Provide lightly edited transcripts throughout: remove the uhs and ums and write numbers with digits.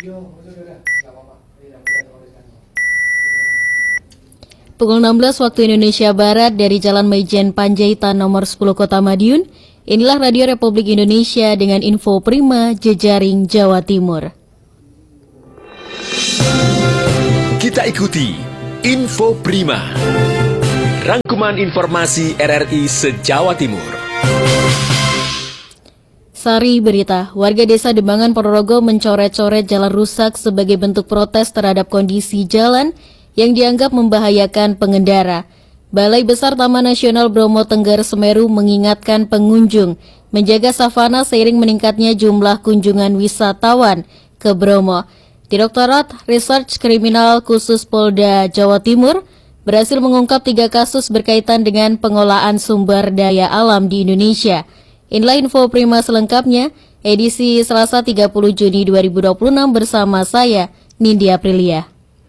Pukul 16 waktu Indonesia Barat dari Jalan Maijen Panjaitan nomor 10 Kota Madiun, inilah Radio Republik Indonesia dengan info prima jejaring Jawa Timur. Kita ikuti Info Prima, rangkuman informasi RRI se-Jawa Timur. Sari berita, warga desa Demangan Ponorogo mencoret-coret jalan rusak sebagai bentuk protes terhadap kondisi jalan yang dianggap membahayakan pengendara. Balai Besar Taman Nasional Bromo Tengger Semeru mengingatkan pengunjung menjaga savana seiring meningkatnya jumlah kunjungan wisatawan ke Bromo. Direktorat Research Kriminal Khusus Polda Jawa Timur berhasil mengungkap 3 kasus berkaitan dengan pengolahan sumber daya alam di Indonesia. Inilah info prima selengkapnya, edisi Selasa 30 Juni 2026 bersama saya, Nindi Aprilia.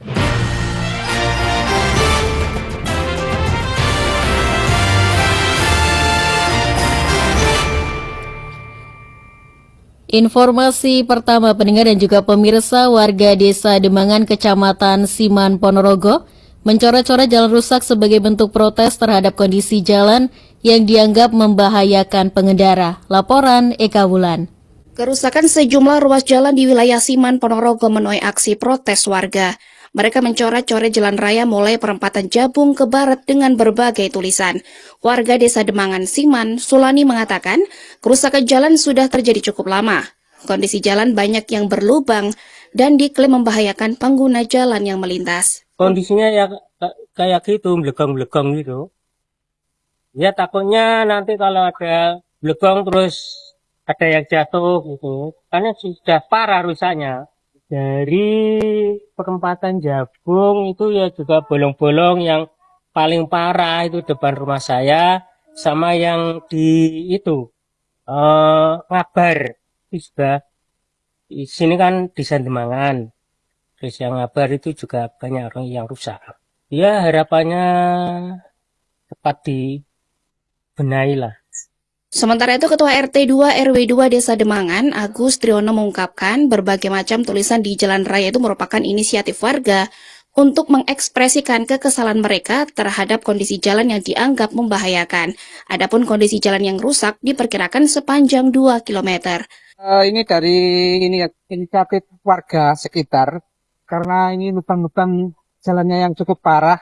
Informasi pertama pendengar dan juga pemirsa, warga desa Demangan Kecamatan Siman Ponorogo mencoret-coret jalan rusak sebagai bentuk protes terhadap kondisi jalan yang dianggap membahayakan pengendara. Laporan Eka Wulan. Kerusakan sejumlah ruas jalan di wilayah Siman Ponorogo menuai aksi protes warga. Mereka mencoret-coret jalan raya mulai perempatan Jabung ke barat dengan berbagai tulisan. Warga desa Demangan Siman, Sulani mengatakan, kerusakan jalan sudah terjadi cukup lama. Kondisi jalan banyak yang berlubang dan diklaim membahayakan pengguna jalan yang melintas. Kondisinya ya kayak gitu, belegong-belegong gitu. Ya takutnya nanti kalau ada belegong terus ada yang jatuh gitu. Karena sudah parah rusaknya. Dari perempatan Jabung itu ya juga bolong-bolong, yang paling parah itu depan rumah saya, sama yang di itu Ngabar. Juga di sini kan di Demangan. Terus yang Ngabar itu juga banyak orang yang rusak. Ya harapannya cepat dibenahi lah. Sementara itu, Ketua RT 2 RW 2 Desa Demangan, Agus Triono mengungkapkan berbagai macam tulisan di jalan raya itu merupakan inisiatif warga untuk mengekspresikan kekesalan mereka terhadap kondisi jalan yang dianggap membahayakan. Adapun kondisi jalan yang rusak diperkirakan sepanjang 2 km. Ini dari inisiatif warga sekitar, karena ini lubang-lubang jalannya yang cukup parah.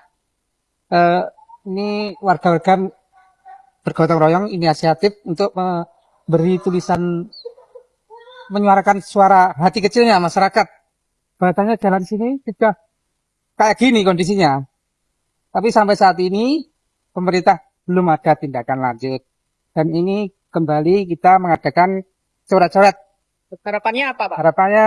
Ini warga-warga bergotong royong inisiatif untuk memberi tulisan, menyuarakan suara hati kecilnya masyarakat. Bahasanya jalan sini sudah kayak gini kondisinya. Tapi sampai saat ini pemerintah belum ada tindakan lanjut. Dan ini kembali kita mengadakan coret-coret. Harapannya apa, Pak? Harapannya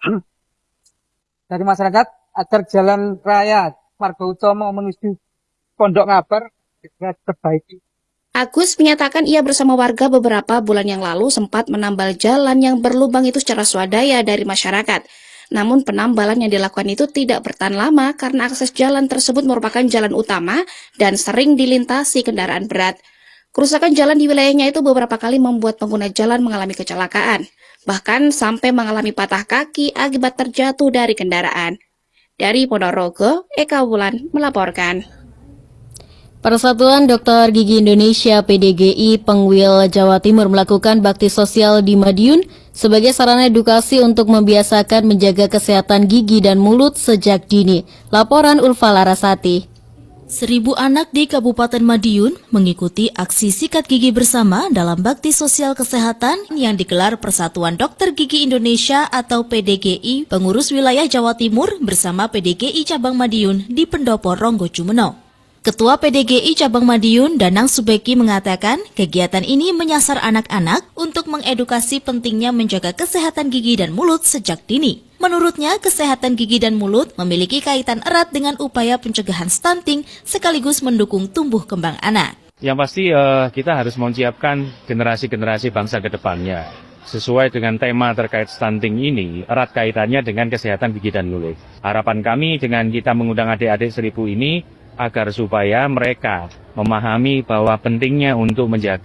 dari masyarakat agar jalan raya Marga Utama menuju Pondok Ngabar segera diperbaiki. Agus menyatakan ia bersama warga beberapa bulan yang lalu sempat menambal jalan yang berlubang itu secara swadaya dari masyarakat. Namun penambalan yang dilakukan itu tidak bertahan lama karena akses jalan tersebut merupakan jalan utama dan sering dilintasi kendaraan berat. Kerusakan jalan di wilayahnya itu beberapa kali membuat pengguna jalan mengalami kecelakaan, bahkan sampai mengalami patah kaki akibat terjatuh dari kendaraan. Dari Ponorogo, Eka Wulan melaporkan. Persatuan Dokter Gigi Indonesia PDGI Pengwil Jawa Timur melakukan bakti sosial di Madiun sebagai sarana edukasi untuk membiasakan menjaga kesehatan gigi dan mulut sejak dini. Laporan Ulfa Larasati. 1.000 anak di Kabupaten Madiun mengikuti aksi sikat gigi bersama dalam bakti sosial kesehatan yang digelar Persatuan Dokter Gigi Indonesia atau PDGI Pengurus Wilayah Jawa Timur bersama PDGI Cabang Madiun di Pendopo Ronggo Jumeno. Ketua PDGI Cabang Madiun, Danang Subeki mengatakan kegiatan ini menyasar anak-anak untuk mengedukasi pentingnya menjaga kesehatan gigi dan mulut sejak dini. Menurutnya, kesehatan gigi dan mulut memiliki kaitan erat dengan upaya pencegahan stunting sekaligus mendukung tumbuh kembang anak. Yang pasti kita harus menyiapkan generasi-generasi bangsa ke depannya. Sesuai dengan tema terkait stunting ini, erat kaitannya dengan kesehatan gigi dan mulut. Harapan kami dengan kita mengundang adik-adik 1.000 ini, agar supaya mereka memahami bahwa pentingnya untuk menjaga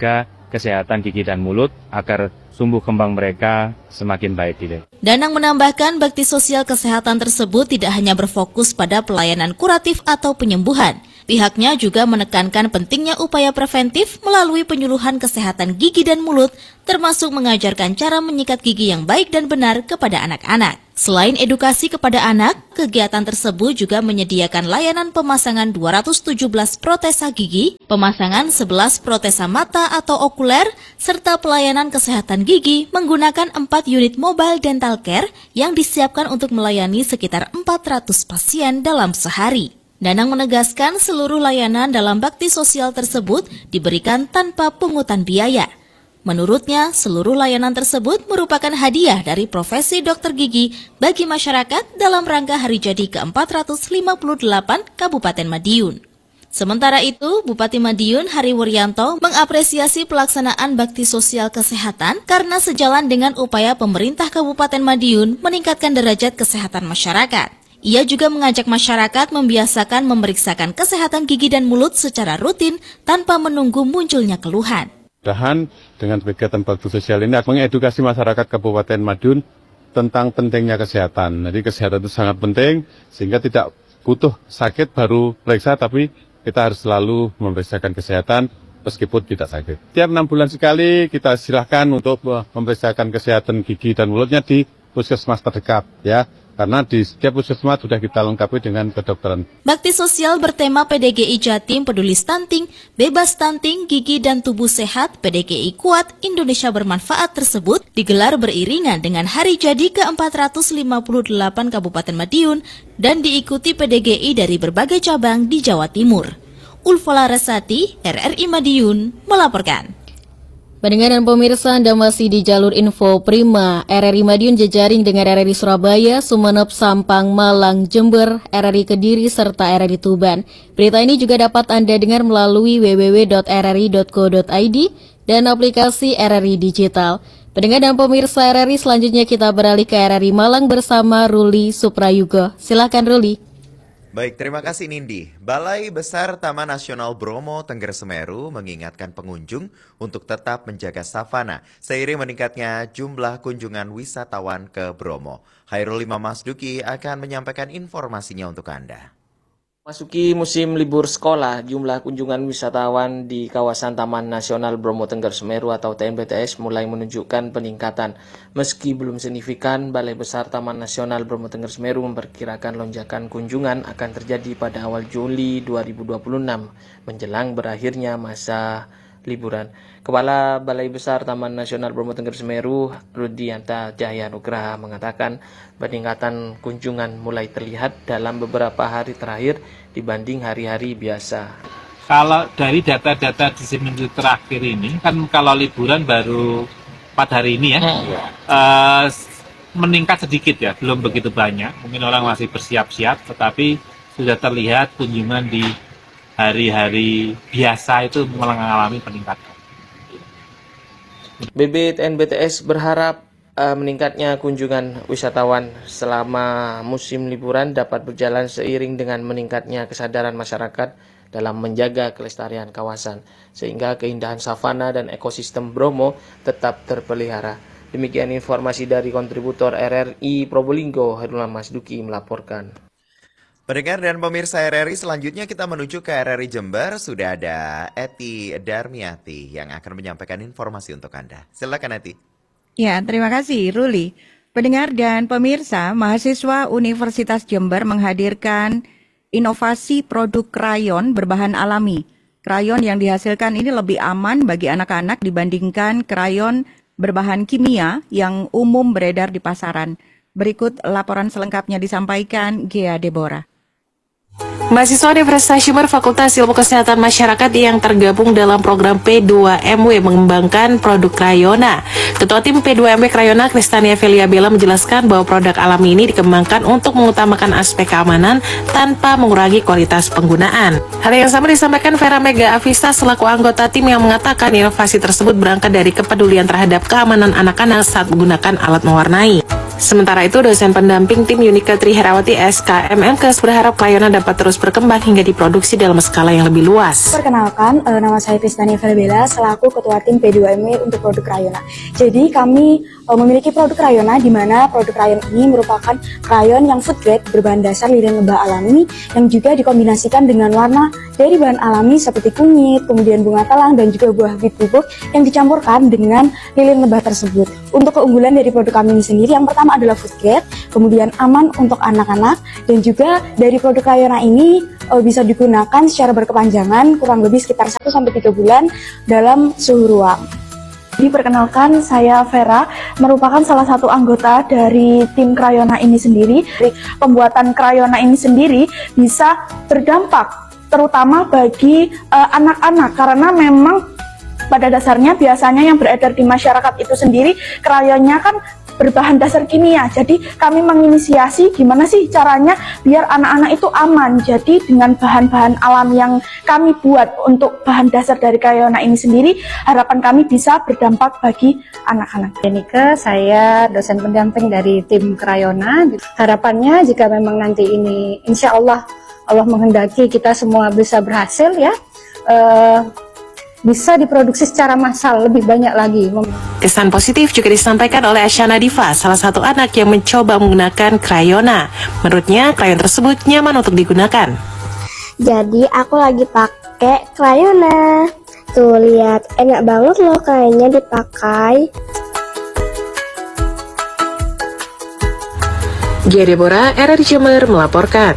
kesehatan gigi dan mulut agar tumbuh kembang mereka semakin baik. Danang menambahkan bakti sosial kesehatan tersebut tidak hanya berfokus pada pelayanan kuratif atau penyembuhan. Pihaknya juga menekankan pentingnya upaya preventif melalui penyuluhan kesehatan gigi dan mulut, termasuk mengajarkan cara menyikat gigi yang baik dan benar kepada anak-anak. Selain edukasi kepada anak, kegiatan tersebut juga menyediakan layanan pemasangan 217 protesa gigi, pemasangan 11 protesa mata atau okuler, serta pelayanan kesehatan gigi menggunakan 4 unit mobile dental care yang disiapkan untuk melayani sekitar 400 pasien dalam sehari. Danang menegaskan seluruh layanan dalam bakti sosial tersebut diberikan tanpa pungutan biaya. Menurutnya, seluruh layanan tersebut merupakan hadiah dari profesi dokter gigi bagi masyarakat dalam rangka hari jadi ke-458 Kabupaten Madiun. Sementara itu, Bupati Madiun Hari Wuryanto mengapresiasi pelaksanaan bakti sosial kesehatan karena sejalan dengan upaya pemerintah Kabupaten Madiun meningkatkan derajat kesehatan masyarakat. Ia juga mengajak masyarakat membiasakan memeriksakan kesehatan gigi dan mulut secara rutin tanpa menunggu munculnya keluhan. Mudah-mudahan dengan kegiatan bakti sosial ini mengedukasi masyarakat Kabupaten Madiun tentang pentingnya kesehatan. Jadi kesehatan itu sangat penting sehingga tidak butuh sakit baru periksa, tapi kita harus selalu memeriksakan kesehatan meskipun tidak sakit. Tiap 6 bulan sekali kita silahkan untuk memeriksakan kesehatan gigi dan mulutnya di puskesmas terdekat, ya. Karena di setiap puskesmas sudah kita lengkapi dengan kedokteran. Bakti sosial bertema PDGI Jatim Peduli Stunting, Bebas Stunting, Gigi dan Tubuh Sehat, PDGI Kuat, Indonesia Bermanfaat tersebut digelar beriringan dengan hari jadi ke-458 Kabupaten Madiun dan diikuti PDGI dari berbagai cabang di Jawa Timur. Ulfa Larasati, RRI Madiun, melaporkan. Pendengar dan pemirsa, Anda masih di jalur info Prima, RRI Madiun jejaring dengan RRI Surabaya, Sumeneb, Sampang, Malang, Jember, RRI Kediri, serta RRI Tuban. Berita ini juga dapat Anda dengar melalui www.rri.co.id dan aplikasi RRI Digital. Pendengar dan pemirsa RRI, selanjutnya kita beralih ke RRI Malang bersama Ruli Suprayugo. Silakan Ruli. Baik, terima kasih Nindi. Balai Besar Taman Nasional Bromo Tengger Semeru mengingatkan pengunjung untuk tetap menjaga savana seiring meningkatnya jumlah kunjungan wisatawan ke Bromo. Hairul Imam Masduki akan menyampaikan informasinya untuk Anda. Masuki musim libur sekolah, jumlah kunjungan wisatawan di kawasan Taman Nasional Bromo Tengger Semeru atau TNBTS mulai menunjukkan peningkatan. Meski belum signifikan, Balai Besar Taman Nasional Bromo Tengger Semeru memperkirakan lonjakan kunjungan akan terjadi pada awal Juli 2026 menjelang berakhirnya masa liburan. Kepala Balai Besar Taman Nasional Bromo Tengger Semeru, Rudianta Jaya Nugraha mengatakan peningkatan kunjungan mulai terlihat dalam beberapa hari terakhir dibanding hari-hari biasa. Kalau dari data-data di seminggu terakhir ini, kan kalau liburan baru 4 hari ini ya, meningkat sedikit ya, belum begitu banyak. Mungkin orang masih bersiap-siap, tetapi sudah terlihat kunjungan di hari-hari biasa itu mengalami peningkatan. BBTNBTS berharap meningkatnya kunjungan wisatawan selama musim liburan dapat berjalan seiring dengan meningkatnya kesadaran masyarakat dalam menjaga kelestarian kawasan, sehingga keindahan savana dan ekosistem Bromo tetap terpelihara. Demikian informasi dari kontributor RRI Probolinggo, Hairul Masduki melaporkan. Pendengar dan pemirsa RRI, selanjutnya kita menuju ke RRI Jember. Sudah ada Eti Darmiati yang akan menyampaikan informasi untuk Anda. Silakan Eti. Ya, terima kasih Ruli. Pendengar dan pemirsa, mahasiswa Universitas Jember menghadirkan inovasi produk krayon berbahan alami. Krayon yang dihasilkan ini lebih aman bagi anak-anak dibandingkan krayon berbahan kimia yang umum beredar di pasaran. Berikut laporan selengkapnya disampaikan Gea Deborah. Mahasiswa Universitas Jember Fakultas Ilmu Kesehatan Masyarakat yang tergabung dalam program P2MW mengembangkan produk Krayona. Ketua Tim P2MW Krayona, Kristania Velia Bella menjelaskan bahwa produk alami ini dikembangkan untuk mengutamakan aspek keamanan tanpa mengurangi kualitas penggunaan. Hal yang sama disampaikan Vera Mega Avista selaku anggota tim yang mengatakan inovasi tersebut berangkat dari kepedulian terhadap keamanan anak-anak saat menggunakan alat mewarnai. Sementara itu, dosen pendamping tim Yunika Tri Herawati SKMMKes berharap Krayona dapat terus berkembang hingga diproduksi dalam skala yang lebih luas. Perkenalkan, nama saya Kristania Felbela selaku Ketua Tim P2MW untuk produk Krayona. Jadi kami memiliki produk Krayona di mana produk krayon ini merupakan krayon yang food grade berbahan dasar lilin lebah alami yang juga dikombinasikan dengan warna dari bahan alami seperti kunyit, kemudian bunga telang dan juga buah bit bubuk yang dicampurkan dengan lilin lebah tersebut. Untuk keunggulan dari produk kami ini sendiri, yang pertama adalah food grade, kemudian aman untuk anak-anak, dan juga dari produk Krayona ini bisa digunakan secara berkepanjangan kurang lebih sekitar 1-3 bulan dalam suhu ruang. Diperkenalkan, saya Vera, merupakan salah satu anggota dari tim Krayona ini sendiri. Pembuatan Krayona ini sendiri bisa berdampak terutama bagi anak-anak karena memang pada dasarnya biasanya yang beredar di masyarakat itu sendiri krayonnya kan berbahan dasar kimia. Jadi kami menginisiasi gimana sih caranya biar anak-anak itu aman. Jadi dengan bahan-bahan alam yang kami buat untuk bahan dasar dari Krayona ini sendiri, harapan kami bisa berdampak bagi anak-anak. Yenika, saya dosen pendamping dari tim Krayona. Harapannya jika memang nanti ini insya Allah menghendaki kita semua bisa berhasil ya, bisa diproduksi secara massal lebih banyak lagi. Kesan positif juga disampaikan oleh Asyana Diva, salah satu anak yang mencoba menggunakan Krayona. Menurutnya, krayon tersebut nyaman untuk digunakan. Jadi aku lagi pakai Krayona. Tuh lihat, enak banget loh kayaknya dipakai. Gia Deborah, RRI Jember melaporkan.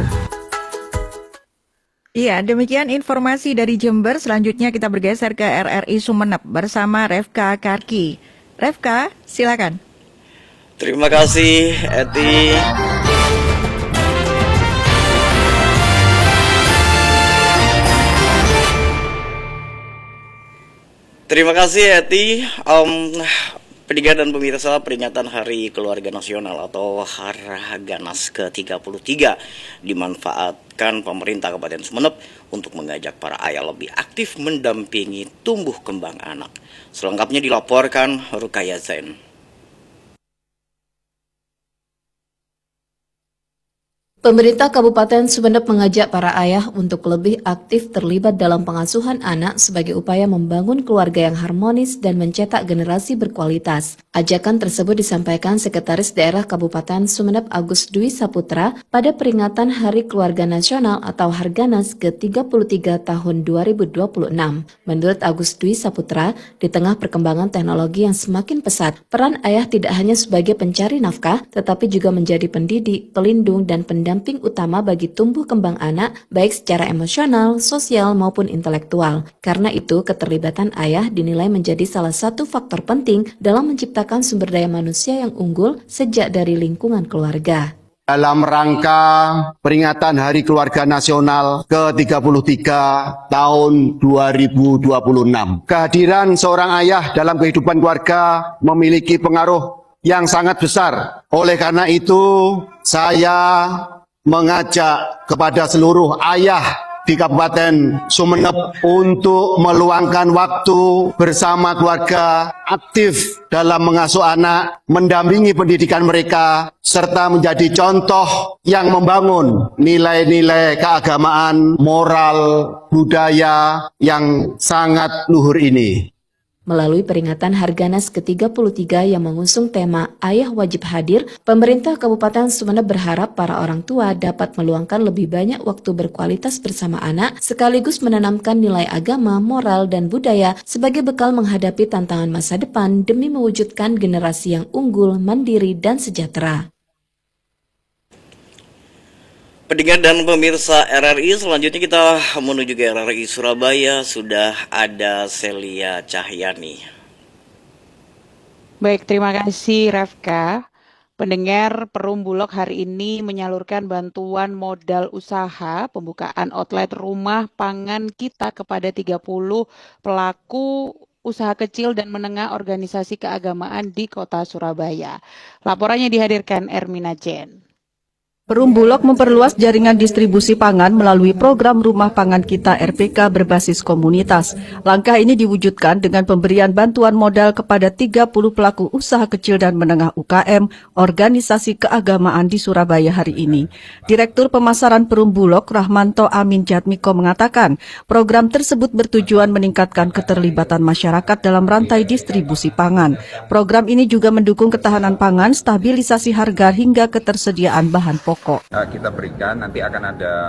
Iya, demikian informasi dari Jember. Selanjutnya kita bergeser ke RRI Sumeneb bersama Refka Karki. Refka, silakan. Terima kasih, Eti. Terima kasih, Eti. Pendengar dan pemirsa, peringatan Hari Keluarga Nasional atau Harganas ke-33 dimanfaatkan pemerintah Kabupaten Sumeneb untuk mengajak para ayah lebih aktif mendampingi tumbuh kembang anak. Selengkapnya dilaporkan Rukaya Zain. Pemerintah Kabupaten Sumeneb mengajak para ayah untuk lebih aktif terlibat dalam pengasuhan anak sebagai upaya membangun keluarga yang harmonis dan mencetak generasi berkualitas. Ajakan tersebut disampaikan Sekretaris Daerah Kabupaten Sumeneb Agus Dwi Saputra pada peringatan Hari Keluarga Nasional atau Harganas ke-33 tahun 2026. Menurut Agus Dwi Saputra, di tengah perkembangan teknologi yang semakin pesat, peran ayah tidak hanya sebagai pencari nafkah, tetapi juga menjadi pendidik, pelindung, dan pendamping utama bagi tumbuh kembang anak, baik secara emosional, sosial, maupun intelektual. Karena itu, keterlibatan ayah dinilai menjadi salah satu faktor penting dalam menciptakan sumber daya manusia yang unggul sejak dari lingkungan keluarga. Dalam rangka peringatan Hari Keluarga Nasional ke-33 tahun 2026, kehadiran seorang ayah dalam kehidupan keluarga memiliki pengaruh yang sangat besar. Oleh karena itu, saya mengajak kepada seluruh ayah di Kabupaten Sumeneb untuk meluangkan waktu bersama keluarga, aktif dalam mengasuh anak, mendampingi pendidikan mereka, serta menjadi contoh yang membangun nilai-nilai keagamaan, moral, budaya yang sangat luhur ini. Melalui peringatan Harganas ke-33 yang mengusung tema Ayah Wajib Hadir, pemerintah Kabupaten Sumeneb berharap para orang tua dapat meluangkan lebih banyak waktu berkualitas bersama anak, sekaligus menanamkan nilai agama, moral, dan budaya sebagai bekal menghadapi tantangan masa depan demi mewujudkan generasi yang unggul, mandiri, dan sejahtera. Pendengar dan pemirsa RRI, selanjutnya kita menuju ke RRI Surabaya. Sudah ada Celia Cahyani. Baik, terima kasih Refka. Pendengar, Perum Bulog hari ini menyalurkan bantuan modal usaha pembukaan outlet rumah pangan kita kepada 30 pelaku usaha kecil dan menengah organisasi keagamaan di kota Surabaya. Laporannya dihadirkan Ermina Jen. Perum Bulog memperluas jaringan distribusi pangan melalui program Rumah Pangan Kita RPK berbasis komunitas. Langkah ini diwujudkan dengan pemberian bantuan modal kepada 30 pelaku usaha kecil dan menengah UKM, organisasi keagamaan di Surabaya hari ini. Direktur Pemasaran Perum Bulog Rahmanto Amin Jatmiko mengatakan, program tersebut bertujuan meningkatkan keterlibatan masyarakat dalam rantai distribusi pangan. Program ini juga mendukung ketahanan pangan, stabilisasi harga hingga ketersediaan bahan pokok. Kita berikan, nanti akan ada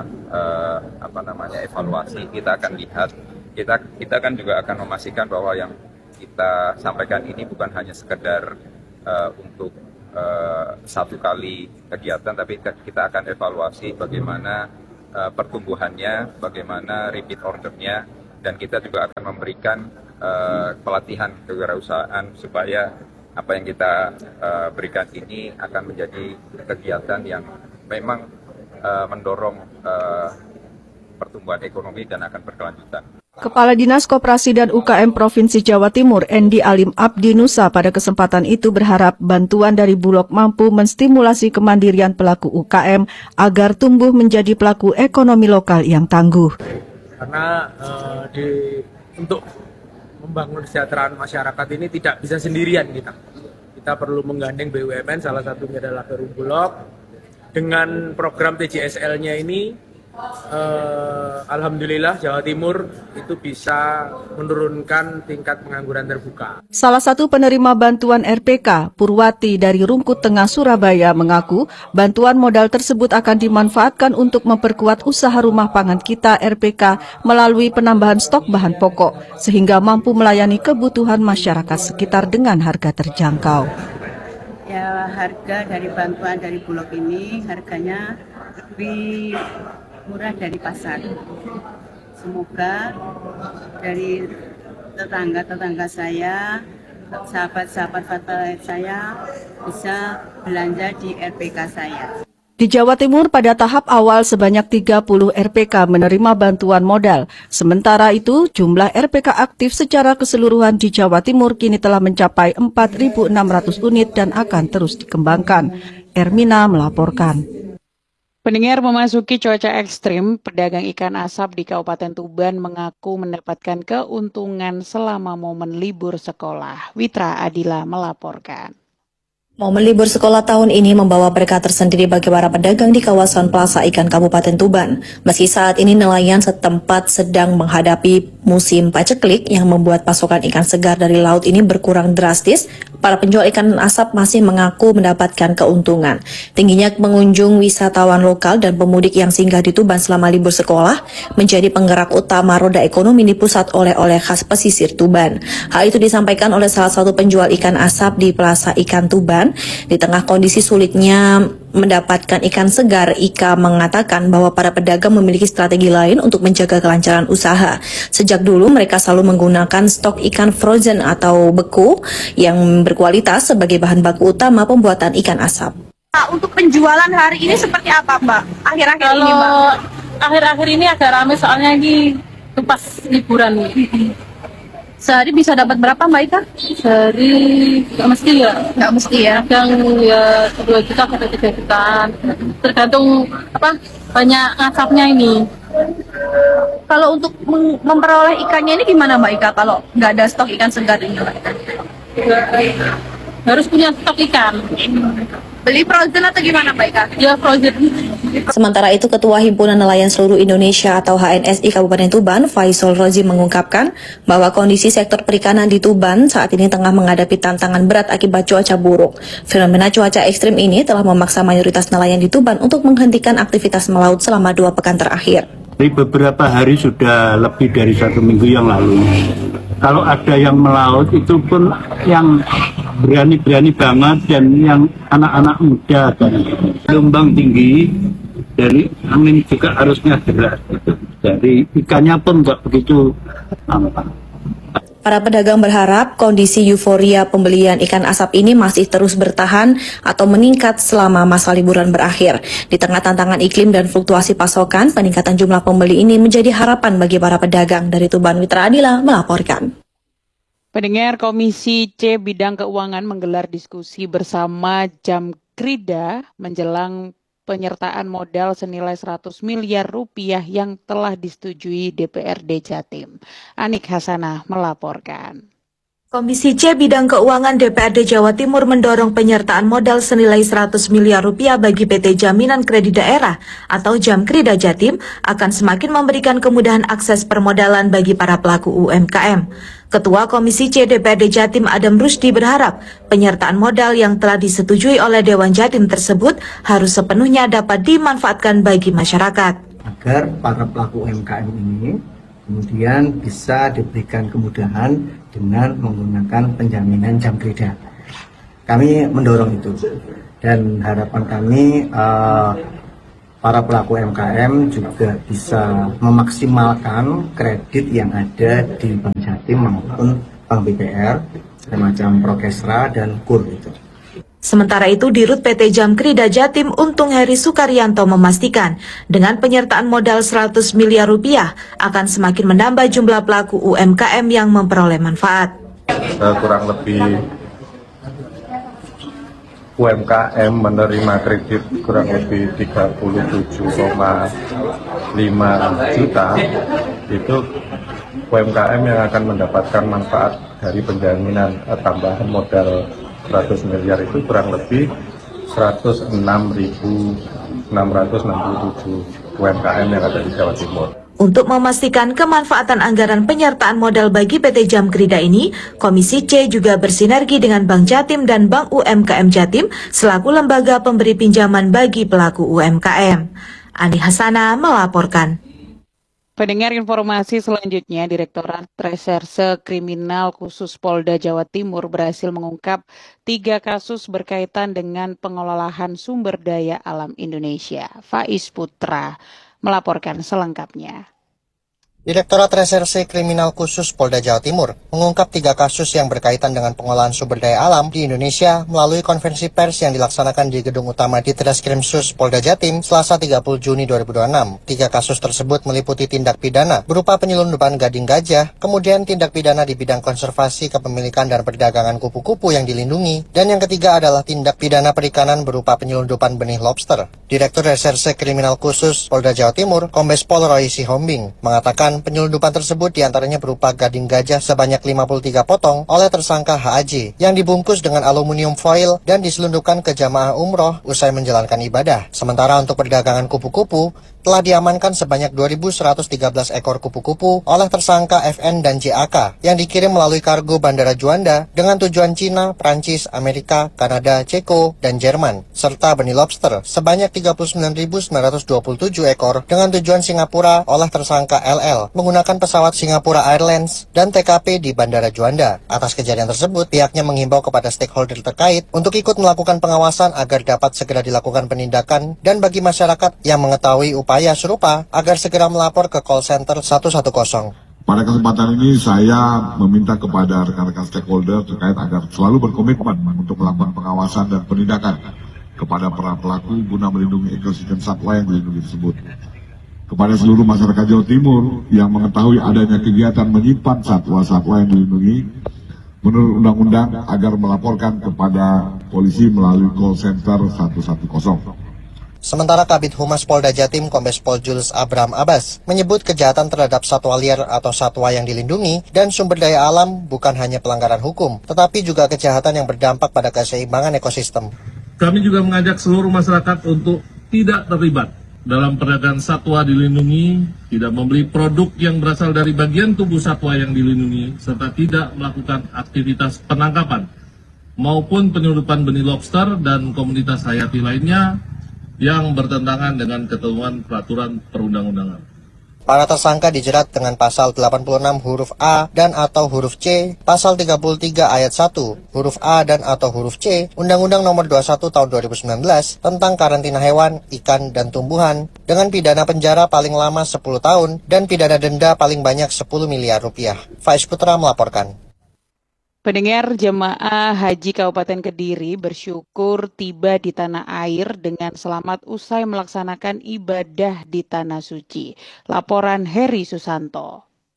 evaluasi, kita akan lihat, kita kan juga akan memastikan bahwa yang kita sampaikan ini bukan hanya sekedar untuk satu kali kegiatan, tapi kita akan evaluasi bagaimana pertumbuhannya, bagaimana repeat ordernya, dan kita juga akan memberikan pelatihan kewirausahaan supaya apa yang kita berikan ini akan menjadi kegiatan yang memang mendorong pertumbuhan ekonomi dan akan berkelanjutan. Kepala Dinas Koperasi dan UKM Provinsi Jawa Timur, Endi Alim Abdi Nusa, pada kesempatan itu berharap bantuan dari Bulog mampu menstimulasi kemandirian pelaku UKM agar tumbuh menjadi pelaku ekonomi lokal yang tangguh. Karena untuk membangun kesejahteraan masyarakat ini tidak bisa sendirian kita. Kita perlu menggandeng BUMN, salah satunya adalah Perum Bulog. Dengan program TJSL-nya ini, alhamdulillah Jawa Timur itu bisa menurunkan tingkat pengangguran terbuka. Salah satu penerima bantuan RPK, Purwati dari Rungkut Tengah Surabaya, mengaku bantuan modal tersebut akan dimanfaatkan untuk memperkuat usaha Rumah Pangan Kita RPK melalui penambahan stok bahan pokok, sehingga mampu melayani kebutuhan masyarakat sekitar dengan harga terjangkau. Ya, harga dari bantuan dari Bulog ini harganya lebih murah dari pasar. Semoga dari tetangga-tetangga saya, sahabat-sahabat Fatwalet saya bisa belanja di RPK saya. Di Jawa Timur pada tahap awal sebanyak 30 RPK menerima bantuan modal. Sementara itu jumlah RPK aktif secara keseluruhan di Jawa Timur kini telah mencapai 4.600 unit dan akan terus dikembangkan. Ermina melaporkan. Pendengar, memasuki cuaca ekstrim, pedagang ikan asap di Kabupaten Tuban mengaku mendapatkan keuntungan selama momen libur sekolah. Witra Adila melaporkan. Momen libur sekolah tahun ini membawa berkah tersendiri bagi para pedagang di kawasan Plaza Ikan Kabupaten Tuban. Meski saat ini nelayan setempat sedang menghadapi musim paceklik yang membuat pasokan ikan segar dari laut ini berkurang drastis, para penjual ikan asap masih mengaku mendapatkan keuntungan. Tingginya pengunjung wisatawan lokal dan pemudik yang singgah di Tuban selama libur sekolah menjadi penggerak utama roda ekonomi di pusat oleh-oleh khas pesisir Tuban. Hal itu disampaikan oleh salah satu penjual ikan asap di Plaza Ikan Tuban. Di tengah kondisi sulitnya mendapatkan ikan segar, Ika mengatakan bahwa para pedagang memiliki strategi lain untuk menjaga kelancaran usaha. Sejak dulu mereka selalu menggunakan stok ikan frozen atau beku yang berkualitas sebagai bahan baku utama pembuatan ikan asap. Untuk penjualan hari ini seperti apa, Mbak? Akhir-akhir ini, Mbak? Akhir-akhir ini agak ramai soalnya ini pas liburan. Sehari bisa dapat berapa, Mbak Ika? Sehari nggak mesti ya. Nggak mesti ya. Kadang ya 2 juta sampai 3 juta. Tergantung banyak asapnya ini. Kalau untuk memperoleh ikannya ini gimana, Mbak Ika? Kalau nggak ada stok ikan segar ini, Mbak Ika? Harus punya stok ikan. Beli frozen atau gimana, Mbak Ika? Ya, frozen. Sementara itu, Ketua Himpunan Nelayan Seluruh Indonesia atau HNSI Kabupaten Tuban, Faisal Rozi mengungkapkan bahwa kondisi sektor perikanan di Tuban saat ini tengah menghadapi tantangan berat akibat cuaca buruk. Fenomena cuaca ekstrim ini telah memaksa mayoritas nelayan di Tuban untuk menghentikan aktivitas melaut selama 2 pekan terakhir. Beberapa hari sudah lebih dari 1 minggu yang lalu. Kalau ada yang melaut itu pun yang berani-berani banget dan yang anak-anak muda dan gelombang tinggi, dari angin juga harusnya deras. Dari ikannya pun nggak begitu aman. Para pedagang berharap kondisi euforia pembelian ikan asap ini masih terus bertahan atau meningkat selama masa liburan berakhir. Di tengah tantangan iklim dan fluktuasi pasokan, peningkatan jumlah pembeli ini menjadi harapan bagi para pedagang. Dari Tuban, Witra Adila melaporkan. Pendengar, Komisi C Bidang Keuangan menggelar diskusi bersama Jamkrida menjelang penyertaan modal senilai 100 miliar rupiah yang telah disetujui DPRD Jatim. Anik Hasanah melaporkan. Komisi C Bidang Keuangan DPRD Jawa Timur mendorong penyertaan modal senilai 100 miliar rupiah bagi PT Jaminan Kredit Daerah atau Jamkrida Jatim akan semakin memberikan kemudahan akses permodalan bagi para pelaku UMKM. Ketua Komisi C DPRD Jatim Adam Rusdi berharap penyertaan modal yang telah disetujui oleh Dewan Jatim tersebut harus sepenuhnya dapat dimanfaatkan bagi masyarakat. Agar para pelaku UMKM ini kemudian bisa diberikan kemudahan dengan menggunakan penjaminan Jamkrida. Kami mendorong itu dan harapan kami para pelaku UMKM juga bisa memaksimalkan kredit yang ada di Bank Jatim maupun Bank BPR, semacam Prokesra dan KUR itu. Sementara itu, Dirut PT Jamkrida Jatim Untung Heri Sukaryanto memastikan dengan penyertaan modal 100 miliar rupiah akan semakin menambah jumlah pelaku UMKM yang memperoleh manfaat. Kurang lebih UMKM menerima kredit kurang lebih 37,5 juta. Itu UMKM yang akan mendapatkan manfaat dari penjaminan tambahan modal 100 miliar itu kurang lebih 106.667 UMKM yang ada di Jawa Timur. Untuk memastikan kemanfaatan anggaran penyertaan modal bagi PT Jamkrida ini, Komisi C juga bersinergi dengan Bank Jatim dan Bank UMKM Jatim selaku lembaga pemberi pinjaman bagi pelaku UMKM. Ani Hasanah melaporkan. Pendengar informasi selanjutnya, Direktorat Reserse Kriminal Khusus Polda Jawa Timur berhasil mengungkap 3 kasus berkaitan dengan pengelolaan sumber daya alam Indonesia. Faiz Putra melaporkan selengkapnya. Direktorat Reserse Kriminal Khusus Polda Jawa Timur mengungkap 3 kasus yang berkaitan dengan pengolahan sumber daya alam di Indonesia melalui konferensi pers yang dilaksanakan di gedung utama Ditreskrimsus Polda Jatim Selasa 30 Juni 2026. 3 kasus tersebut meliputi tindak pidana berupa penyelundupan gading gajah, kemudian tindak pidana di bidang konservasi kepemilikan dan perdagangan kupu-kupu yang dilindungi, dan yang ketiga adalah tindak pidana perikanan berupa penyelundupan benih lobster. Direktur Reserse Kriminal Khusus Polda Jawa Timur, Kombes Pol Roy Sihombing, mengatakan penyelundupan tersebut diantaranya berupa gading gajah sebanyak 53 potong oleh tersangka HAJ yang dibungkus dengan aluminium foil dan diselundupkan ke jamaah umroh usai menjalankan ibadah. Sementara untuk perdagangan kupu-kupu, telah diamankan sebanyak 2.113 ekor kupu-kupu oleh tersangka FN dan JAK yang dikirim melalui kargo Bandara Juanda dengan tujuan Cina, Prancis, Amerika, Kanada, Ceko, dan Jerman, serta benih lobster sebanyak 39.927 ekor dengan tujuan Singapura oleh tersangka LL menggunakan pesawat Singapura Airlines dan TKP di Bandara Juanda. Atas kejadian tersebut, pihaknya menghimbau kepada stakeholder terkait untuk ikut melakukan pengawasan agar dapat segera dilakukan penindakan, dan bagi masyarakat yang mengetahui upaya serupa agar segera melapor ke call center 110. Pada kesempatan ini saya meminta kepada rekan-rekan stakeholder terkait agar selalu berkomitmen untuk melakukan pengawasan dan penindakan kepada para pelaku guna melindungi ekosistem satwa yang dilindungi tersebut. Kepada seluruh masyarakat Jawa Timur yang mengetahui adanya kegiatan menyimpan satwa-satwa yang dilindungi menurut undang-undang agar melaporkan kepada polisi melalui call center 110. Sementara Kabid Humas Polda Jatim Kombes Pol Julius Abraham Abbas menyebut kejahatan terhadap satwa liar atau satwa yang dilindungi dan sumber daya alam bukan hanya pelanggaran hukum, tetapi juga kejahatan yang berdampak pada keseimbangan ekosistem. Kami juga mengajak seluruh masyarakat untuk tidak terlibat dalam perdagangan satwa dilindungi, tidak membeli produk yang berasal dari bagian tubuh satwa yang dilindungi, serta tidak melakukan aktivitas penangkapan maupun penyelundupan benih lobster dan komoditas hayati lainnya yang bertentangan dengan ketentuan peraturan perundang-undangan. Para tersangka dijerat dengan pasal 86 huruf A dan atau huruf C, pasal 33 ayat 1, huruf A dan atau huruf C, Undang-Undang Nomor 21 Tahun 2019 tentang karantina hewan, ikan, dan tumbuhan dengan pidana penjara paling lama 10 tahun dan pidana denda paling banyak 10 miliar rupiah. Faiz Putra melaporkan. Pendengar, jemaah haji Kabupaten Kediri bersyukur tiba di tanah air dengan selamat usai melaksanakan ibadah di Tanah Suci. Laporan Heri Susanto.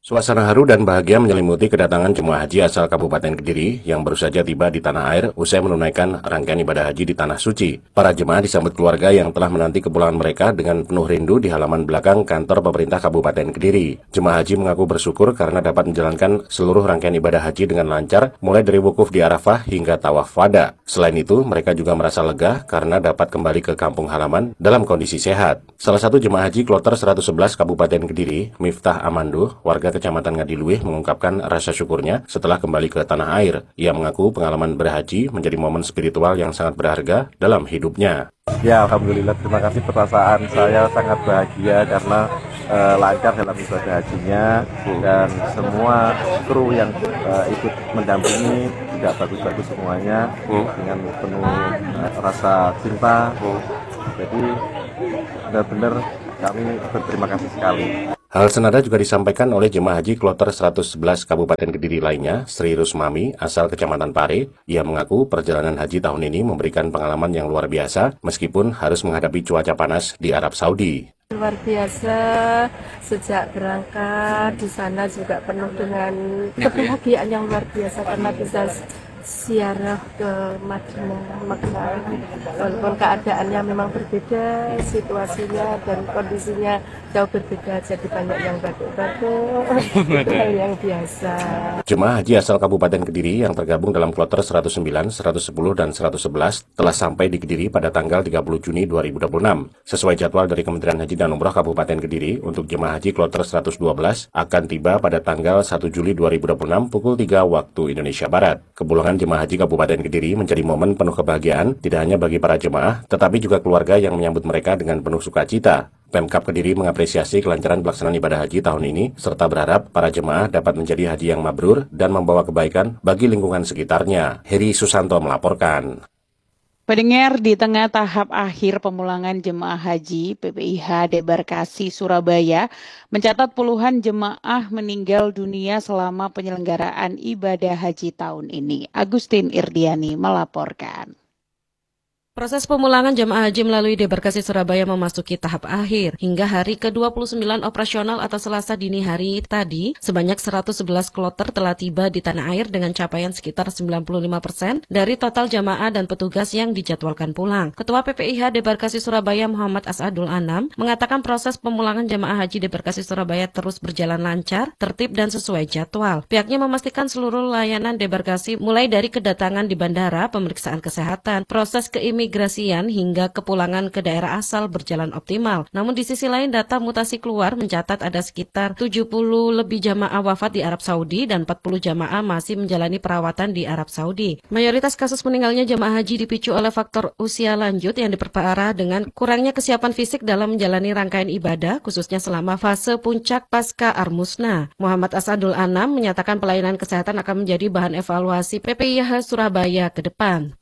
Suasana haru dan bahagia menyelimuti kedatangan jemaah haji asal Kabupaten Kediri yang baru saja tiba di tanah air usai menunaikan rangkaian ibadah haji di Tanah Suci. Para jemaah disambut keluarga yang telah menanti kepulangan mereka dengan penuh rindu di halaman belakang kantor pemerintah Kabupaten Kediri. Jemaah haji mengaku bersyukur karena dapat menjalankan seluruh rangkaian ibadah haji dengan lancar, mulai dari wukuf di Arafah hingga tawaf wada. Selain itu, mereka juga merasa lega karena dapat kembali ke kampung halaman dalam kondisi sehat. Salah satu jemaah haji Kloter 111 Kabupaten Kediri, Miftah Amando, warga Kecamatan Ngadiluih, mengungkapkan rasa syukurnya setelah kembali ke tanah air. Ia mengaku pengalaman berhaji menjadi momen spiritual yang sangat berharga dalam hidupnya. Ya, alhamdulillah, terima kasih. Perasaan saya sangat bahagia karena lancar dalam ibadah hajinya dan semua kru yang ikut mendampingi juga bagus-bagus semuanya dengan penuh rasa cinta. Jadi benar-benar kami berterima kasih sekali. Hal senada juga disampaikan oleh jemaah haji Kloter 111 Kabupaten Kediri lainnya, Sri Rusmami, asal Kecamatan Pare. Ia mengaku perjalanan haji tahun ini memberikan pengalaman yang luar biasa, meskipun harus menghadapi cuaca panas di Arab Saudi. Luar biasa, sejak berangkat di sana juga penuh dengan kebahagiaan yang luar biasa karena bisa ziarah ke Madinah, Makkah. Walaupun keadaannya memang berbeda, situasinya dan kondisinya jauh berbeda, jadi banyak yang batuk-batuk, itu hal yang biasa. Jemaah haji asal Kabupaten Kediri yang tergabung dalam Kloter 109, 110, dan 111 telah sampai di Kediri pada tanggal 30 Juni 2026. Sesuai jadwal dari Kementerian Haji dan Umroh Kabupaten Kediri, untuk jemaah haji Kloter 112 akan tiba pada tanggal 1 Juli 2026 pukul 3 waktu Indonesia Barat. Kepulangan jemaah haji Kabupaten Kediri menjadi momen penuh kebahagiaan tidak hanya bagi para jemaah, tetapi juga keluarga yang menyambut mereka dengan penuh sukacita. Pemkab Kediri mengapresiasi kelancaran pelaksanaan ibadah haji tahun ini, serta berharap para jemaah dapat menjadi haji yang mabrur dan membawa kebaikan bagi lingkungan sekitarnya. Heri Susanto melaporkan. Pendengar, di tengah tahap akhir pemulangan jemaah haji, PPIH Debarkasi Surabaya mencatat puluhan jemaah meninggal dunia selama penyelenggaraan ibadah haji tahun ini. Agustin Irdiani melaporkan. Proses pemulangan jemaah haji melalui Debarkasi Surabaya memasuki tahap akhir. Hingga hari ke-29 operasional atau Selasa dini hari tadi, sebanyak 111 kloter telah tiba di tanah air dengan capaian sekitar 95% dari total jamaah dan petugas yang dijadwalkan pulang. Ketua PPIH Debarkasi Surabaya Muhammad Asadul Anam mengatakan proses pemulangan jemaah haji Debarkasi Surabaya terus berjalan lancar, tertib dan sesuai jadwal. Pihaknya memastikan seluruh layanan Debarkasi mulai dari kedatangan di bandara, pemeriksaan kesehatan, proses keimigrasian hingga kepulangan ke daerah asal berjalan optimal. Namun di sisi lain data mutasi keluar mencatat ada sekitar 70 lebih jamaah wafat di Arab Saudi dan 40 jamaah masih menjalani perawatan di Arab Saudi. Mayoritas kasus meninggalnya jamaah haji dipicu oleh faktor usia lanjut yang diperparah dengan kurangnya kesiapan fisik dalam menjalani rangkaian ibadah, khususnya selama fase puncak pasca Armusna. Muhammad Asadul Anam menyatakan pelayanan kesehatan akan menjadi bahan evaluasi PPIH Surabaya ke depan.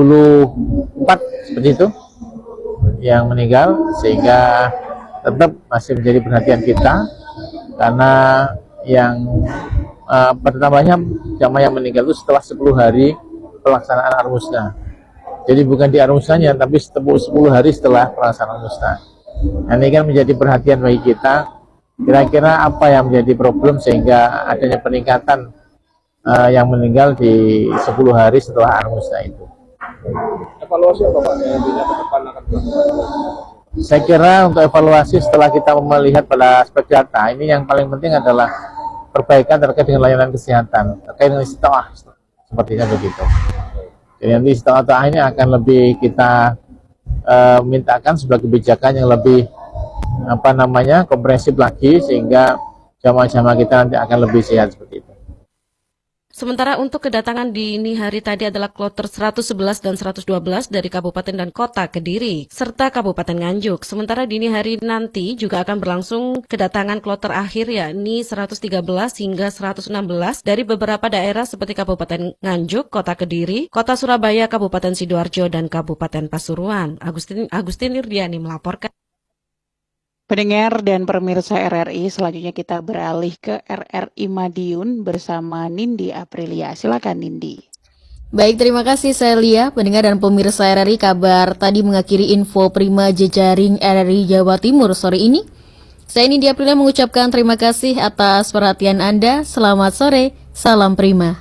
74 seperti itu yang meninggal, sehingga tetap masih menjadi perhatian kita karena yang pertamanya jamaah yang meninggal itu setelah 10 hari pelaksanaan Armusna. Jadi bukan di Armusnanya, tapi 10 hari setelah pelaksanaan Armusna. Ini kan menjadi perhatian bagi kita, kira-kira apa yang menjadi problem sehingga adanya peningkatan yang meninggal di 10 hari setelah Armusna itu. Evaluasi apa Pak yang ke depan akan Saya kira untuk evaluasi setelah kita melihat pada aspek data, ini yang paling penting adalah perbaikan terkait dengan layanan kesehatan, terkait dengan istiqomah, sepertinya begitu. Jadi nanti istiqomah ini akan lebih kita mintakan sebagai kebijakan yang lebih komprehensif lagi, sehingga jamaah-jamaah kita nanti akan lebih sehat seperti itu. Sementara untuk kedatangan dini hari tadi adalah kloter 111 dan 112 dari Kabupaten dan Kota Kediri, serta Kabupaten Nganjuk. Sementara dini hari nanti juga akan berlangsung kedatangan kloter akhir yakni 113 hingga 116 dari beberapa daerah seperti Kabupaten Nganjuk, Kota Kediri, Kota Surabaya, Kabupaten Sidoarjo, dan Kabupaten Pasuruan. Agustin Irdiani melaporkan. Pendengar dan pemirsa RRI, selanjutnya kita beralih ke RRI Madiun bersama Nindi Aprilia. Silakan Nindi. Baik, terima kasih Celia. Pendengar dan pemirsa RRI, kabar tadi mengakhiri info prima jejaring RRI Jawa Timur sore ini. Saya Nindi Aprilia mengucapkan terima kasih atas perhatian Anda. Selamat sore, salam Prima.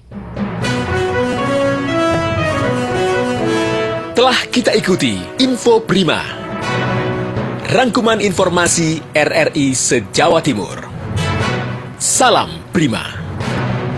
Telah kita ikuti Info Prima, rangkuman informasi RRI se-Jawa Timur. Salam Prima.